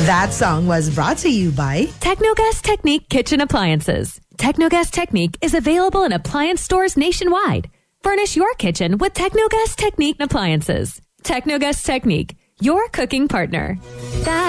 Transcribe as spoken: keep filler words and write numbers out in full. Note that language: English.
That song was brought to you by Technogas Technique Kitchen Appliances. Technogas Technique is available in appliance stores nationwide. Furnish your kitchen with Technogas Technique appliances. Technogas Technique, your cooking partner. That